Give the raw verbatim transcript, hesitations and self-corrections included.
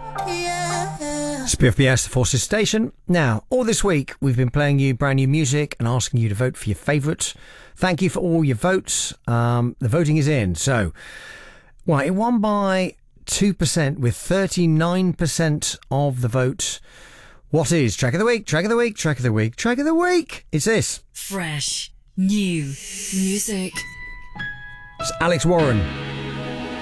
It's B F B S, the Forces Station. Now, all this week, we've been playing you brand new music and asking you to vote for your favourites. Thank you for all your votes. Um, the voting is in. So, well, it won by two percent with thirty-nine percent of the vote. What is Track of the Week? Track of the Week? Track of the Week? Track of the Week? It's this. Fresh. New. Music. It's Alex Warren.